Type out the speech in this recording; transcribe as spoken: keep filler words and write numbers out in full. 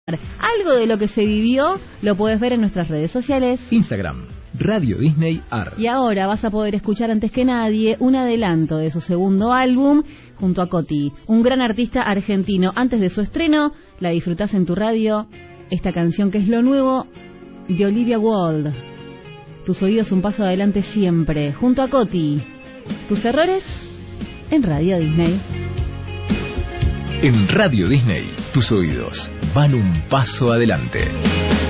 Algo de lo que se vivió lo puedes ver en nuestras redes sociales. Instagram, Radio Disney A R. Y ahora vas a poder escuchar antes que nadie un adelanto de su segundo álbum junto a Coti, un gran artista argentino. Antes de su estreno, la disfrutás en tu radio, esta canción que es lo nuevo de Olivia Wilde. Tus oídos un paso adelante siempre, junto a Coti. Tus errores en Radio Disney. En Radio Disney, tus oídos van un paso adelante.